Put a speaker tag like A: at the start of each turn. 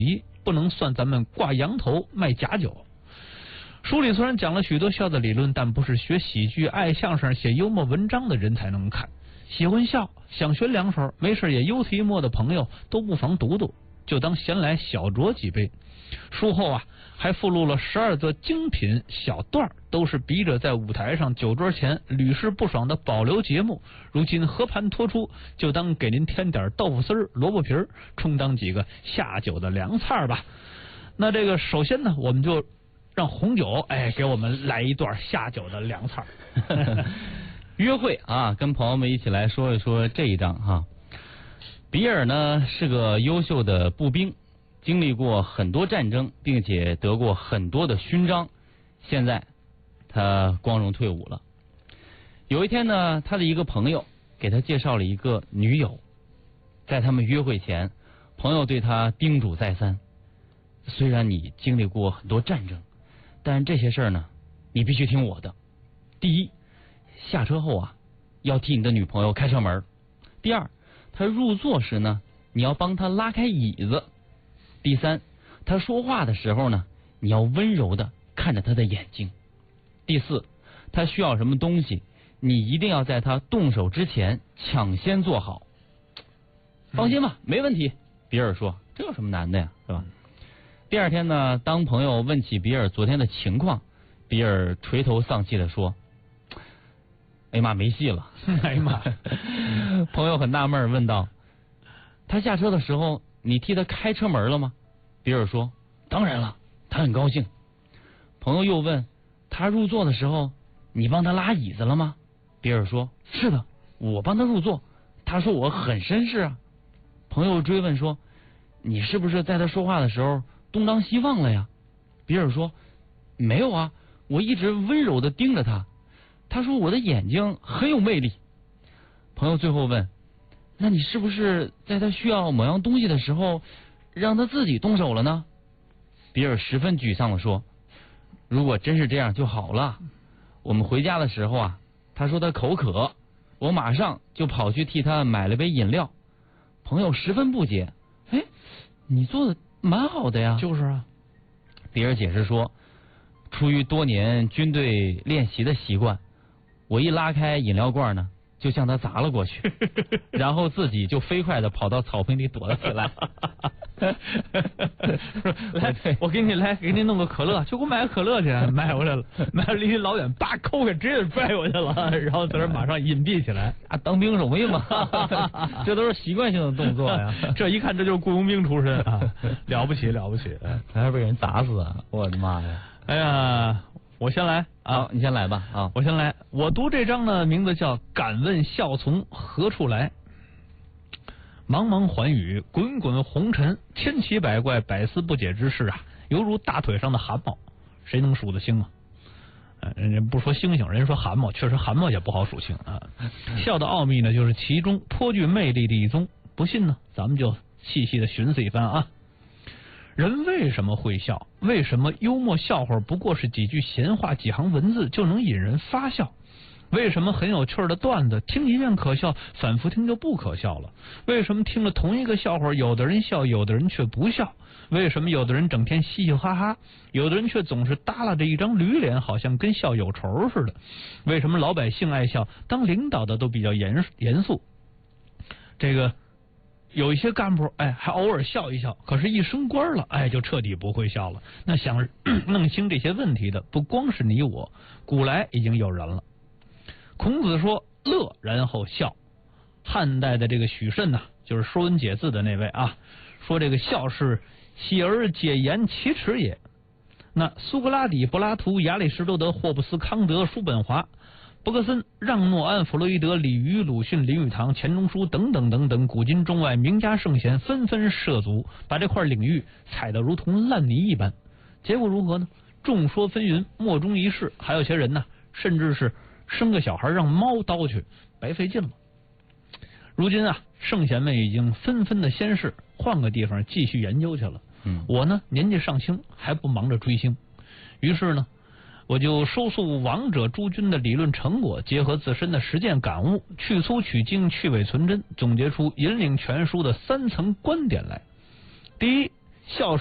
A: 不能算咱们挂羊头卖假酒。书里虽然讲了许多笑的理论，但不是学喜剧、爱相声、写幽默文章的人才能看。喜欢笑、想学两手、没事也忧题墨的朋友都不妨读读，就当闲来小酌几杯。书后啊，还附录了12则精品小段，都是笔者在舞台上酒桌前屡试不爽的保留节目，如今和盘托出，就当给您添点豆腐丝儿、萝卜皮儿，充当几个下酒的凉菜吧。那这个首先呢，我们就让红酒给我们来一段下酒的凉菜。
B: 约会啊，跟朋友们一起来说一说这一章哈。比尔呢是个优秀的步兵，经历过很多战争，并且得过很多的勋章。现在他光荣退伍了。有一天呢，他的一个朋友给他介绍了一个女友。在他们约会前，朋友对他叮嘱再三：虽然你经历过很多战争，但这些事儿呢，你必须听我的。第一，下车后啊，要替你的女朋友开车门。第二，她入座时呢，你要帮她拉开椅子。第三，她说话的时候呢，你要温柔的看着她的眼睛。第四，她需要什么东西，你一定要在她动手之前抢先做好。放心吧，没问题。比尔说：“这有什么难的呀，是吧？”第二天呢，当朋友问起比尔昨天的情况，比尔垂头丧气的说：“哎呀妈，没戏了！”
A: 哎呀妈！
B: 朋友很纳闷问道：“他下车的时候，你替他开车门了吗？”比尔说：“当然了，他很高兴。”朋友又问：“他入座的时候，你帮他拉椅子了吗？”比尔说：“是的，我帮他入座。他说我很绅士啊。”朋友追问说：“你是不是在他说话的时候东张西望了呀？”比尔说：“没有啊，我一直温柔的盯着他。他说我的眼睛很有魅力。”朋友最后问：“那你是不是在他需要某样东西的时候，让他自己动手了呢？”比尔十分沮丧的说：“如果真是这样就好了。我们回家的时候啊，他说他口渴，我马上就跑去替他买了杯饮料。”朋友十分不解：“哎，你做的蛮好的呀。”“
A: 就是啊。”
B: 比尔解释说：“出于多年军队练习的习惯，我一拉开饮料罐呢，就向他砸了过去，然后自己就飞快的跑到草坪里躲了起来。”
A: 来，我给你弄个可乐，就给我买个可乐去。买回来了，买离你老远，叭扣开，直接拽过去了，然后在这马上隐蔽起来。
B: 啊，当兵容易吗？这都是习惯性的动作呀。
A: 这一看这就是雇佣兵出身啊，了不起了不起，
B: 还被人砸死啊！我的妈呀！
A: 哎呀，我先来啊，
B: 你先来吧啊！
A: 我先来。我读这章呢，名字叫《敢问笑从何处来》。茫茫寰宇，滚滚红尘，千奇百怪，百思不解之事啊，犹如大腿上的汗毛，谁能数得清啊？人家不说星星，人家说汗毛，确实汗毛也不好数清啊。笑的奥秘呢，就是其中颇具魅力的一宗。不信呢，咱们就细细的寻思一番啊。人为什么会笑？为什么幽默笑话不过是几句闲话、几行文字就能引人发笑？为什么很有趣的段子听一遍可笑，反复听就不可笑了？为什么听了同一个笑话，有的人笑，有的人却不笑？为什么有的人整天嘻嘻哈哈，有的人却总是耷拉着一张驴脸，好像跟笑有仇似的？为什么老百姓爱笑，当领导的都比较严肃？这个有一些干部还偶尔笑一笑，可是一升官了就彻底不会笑了。那想弄清这些问题的不光是你我，古来已经有人了。孔子说乐然后笑。汉代的这个许慎呢，就是《说文解字》的那位啊，说这个笑是喜而解言启齿也。那苏格拉底、柏拉图、亚里士多德、霍布斯、康德、叔本华、伯克森、让诺安、弗洛伊德、李渔、鲁迅、林语堂、钱钟书等等等等，古今中外名家圣贤纷纷涉足，把这块领域踩得如同烂泥一般。结果如何呢？众说纷纭，莫衷一是。还有些人呢，甚至是生个小孩让猫叨去，白费劲了。如今啊，圣贤们已经纷纷的仙逝，换个地方继续研究去了。我呢年纪尚轻，还不忙着追星，于是呢，我就收束王者诸君的理论成果，结合自身的实践感悟，去粗取精，去伪存真，总结出引领全书的3层观点来。第一， 孝